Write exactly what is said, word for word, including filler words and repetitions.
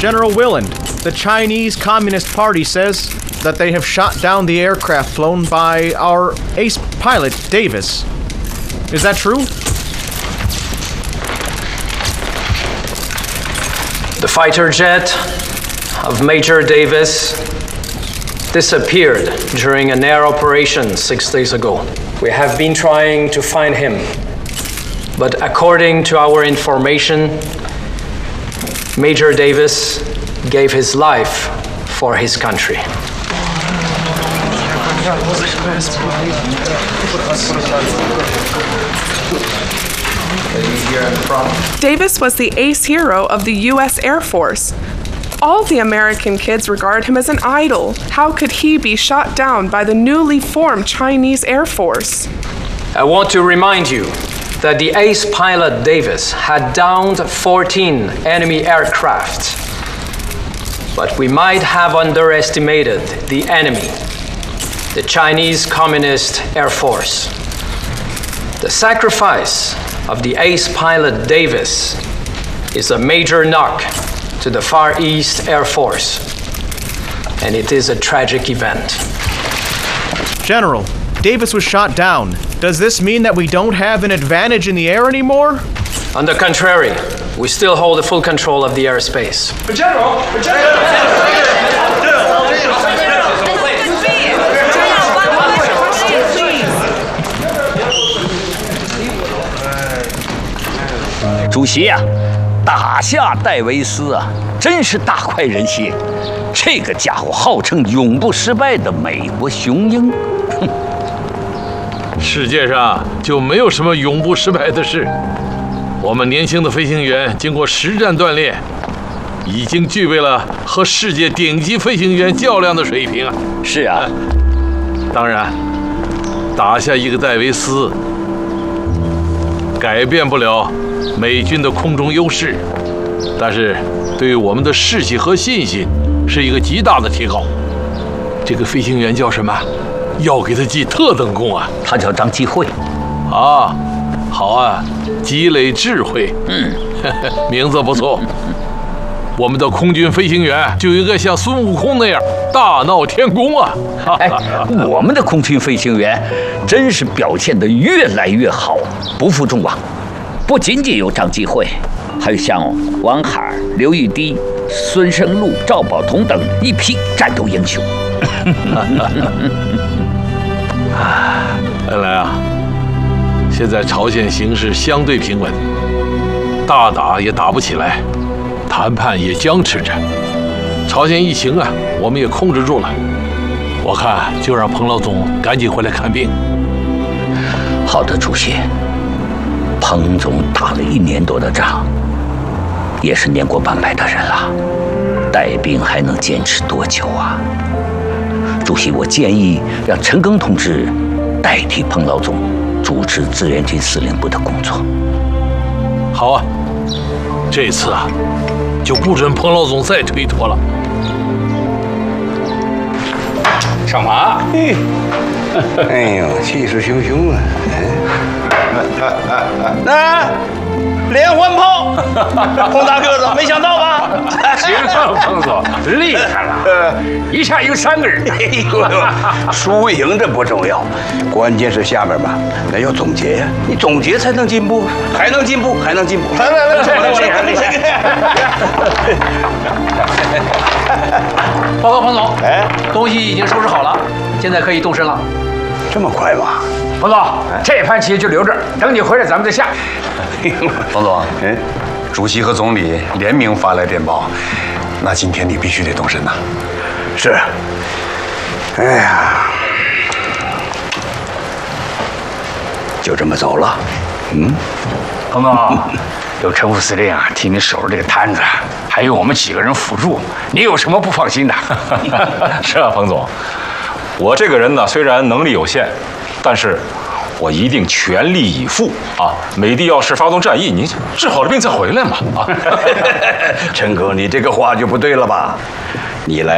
General Willand, the Chinese Communist Party says that they have shot down the aircraft flown by our ace pilot, Davis. Is that true? The fighter jet of Major Davis disappeared during an air operation six days ago. We have been trying to find him, but according to our information, Major Davis gave his life for his country. Davis was the ace hero of the U S Air Force. All the American kids regard him as an idol. How could he be shot down by the newly formed Chinese Air Force? I want to remind you that the ace pilot Davis had downed fourteen enemy aircraft. But we might have underestimated the enemy, the Chinese Communist Air Force. The sacrifice of the ace pilot Davis is a major knock to the Far East Air Force, and it is a tragic event. General, Davis was shot down. Does this mean that we don't have an advantage in the air anymore? On the contrary, we still hold the full control of the airspace. General! General! 主席呀、啊，打下戴维斯啊，真是大快人心。这个家伙号称永不失败的美国雄鹰。哼， 世界上就没有什么永不失败的事。我们年轻的飞行员经过实战锻炼，已经具备了和世界顶级飞行员较量的水平啊！ 是啊， 当然，打下一个戴维斯，改变不了美军的空中优势，但是对于我们的士气和信心是一个极大的提高。这个飞行员叫什么？要给他记特等功啊！ 他叫张继慧。 啊，好啊，积累智慧。 嗯， 名字不错。我们的空军飞行员就应该像孙悟空那样大闹天宫啊！ 哎，我们的空军飞行员真是表现得越来越好，不负众望。不仅仅有张继慧，还有像王海、刘玉滴、孙生禄、赵宝同等一批战斗英雄。 恩来啊，现在朝鲜形势相对平稳，大打也打不起来，谈判也僵持着。朝鲜疫情啊，我们也控制住了。我看就让彭老总赶紧回来看病。 好的，主席。彭总打了一年多的仗，也是年过半百的人了，带兵还能坚持多久啊？主席，我建议让陈赓同志代替彭老总主持志愿军司令部的工作。 好啊，这次啊，就不准彭老总再推脱了。 上马！哎，哎呦，气势汹汹啊！那连环炮，彭大个子，没想到吧？ 行了，彭总，厉害了，一下赢三个人。 哎呦，输赢这不重要，关键是下面吧，那要总结呀，你总结才能进步，还能进步，还能进步。来来来，来来报告彭总，哎，东西已经收拾好了，现在可以动身了。 这么快吗？ 彭总，这盘棋就留着，等你回来咱们再下。 彭总，哎，主席和总理联名发来电报，那今天你必须得动身呐。 是。哎呀，就这么走了。嗯， 彭总，有陈副司令啊替你守着这个摊子，还有我们几个人辅助，你有什么不放心的？ 是啊，彭总，我这个人呢虽然能力有限，但是我一定全力以赴啊！美帝要是发动战役，你治好了病再回来嘛啊！ 陈哥，你这个话就不对了吧？你来